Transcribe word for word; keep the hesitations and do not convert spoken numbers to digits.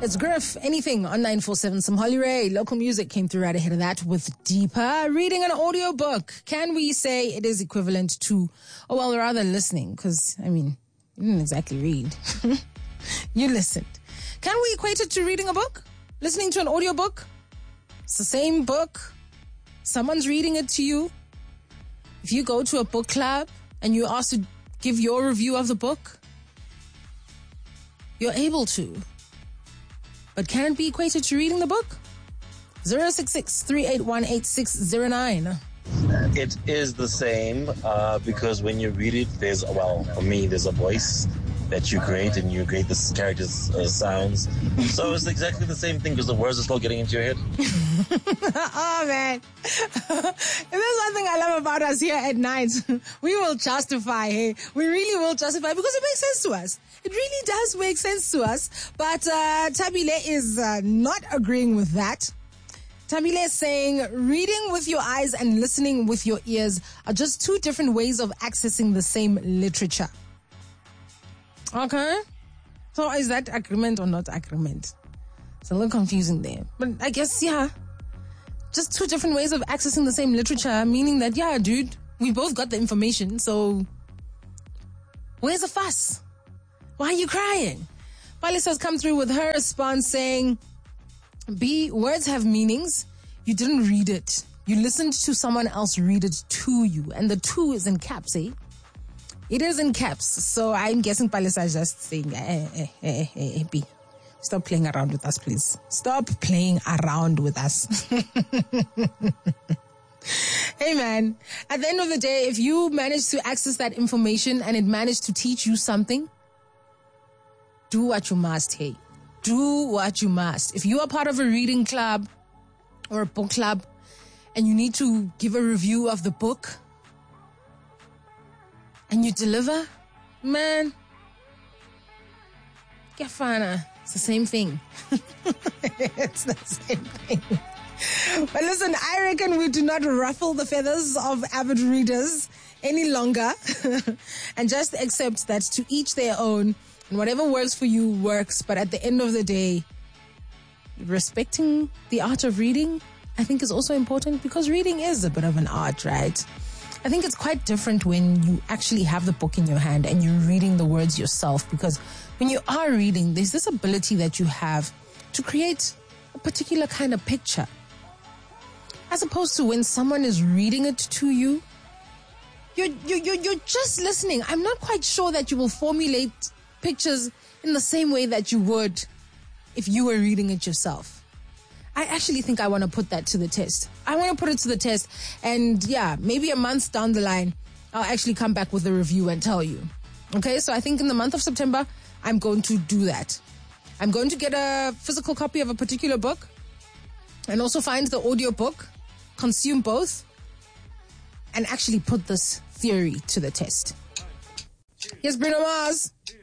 It's Griff, anything on nine four seven. Some Holly Ray. Local music came through right ahead of that with Deeper. Reading an audio book. Can we say it is equivalent to, oh, well, rather listening? Because, I mean, you didn't exactly read. You listened. Can we equate it to reading a book? Listening to an audio book? It's the same book. Someone's reading it to you. If you go to a book club and you ask to give your review of the book, you're able to. But can it be equated to reading the book? zero six six, three eight one, eight six zero nine. It is the same uh, because when you read it, there's, well, for me, there's a voice that you create and you create this character's uh, sounds. So it's exactly the same thing because the words are still getting into your head. Oh, man. If there's one thing I love about us here at night, we will justify, hey? We really will justify because it makes sense to us. It really does make sense to us. But uh, Tabile is uh, not agreeing with that. Tabile is saying reading with your eyes and listening with your ears are just two different ways of accessing the same literature. Okay. So is that agreement or not agreement? It's a little confusing there. But I guess, yeah. Just two different ways of accessing the same literature, meaning that, yeah, dude, we both got the information, so where's the fuss? Why are you crying? Palis has come through with her response saying, B, words have meanings. You didn't read it. You listened to someone else read it to you. And the two is in caps, eh? It is in caps. So I'm guessing Palis is just saying, eh, eh, eh, eh, eh, B. Stop playing around with us, please. Stop playing around with us. Hey, man. At the end of the day, if you manage to access that information and it managed to teach you something, do what you must, hey. Do what you must. If you are part of a reading club or a book club and you need to give a review of the book and you deliver, man, Kefana. It's the same thing. It's the same thing. But listen, I reckon we do not ruffle the feathers of avid readers any longer and just accept that to each their own and whatever works for you works. But at the end of the day, respecting the art of reading, I think is also important because reading is a bit of an art, right? I think it's quite different when you actually have the book in your hand and you're reading the words yourself, because when you are reading, there's this ability that you have to create a particular kind of picture. As opposed to when someone is reading it to you, you're, you're, you're, you're just listening. I'm not quite sure that you will formulate pictures in the same way that you would if you were reading it yourself. I actually think I want to put that to the test. I want to put it to the test. And yeah, maybe a month down the line, I'll actually come back with a review and tell you. Okay, so I think in the month of September, I'm going to do that. I'm going to get a physical copy of a particular book and also find the audio book, consume both, and actually put this theory to the test. Here's Bruno Mars.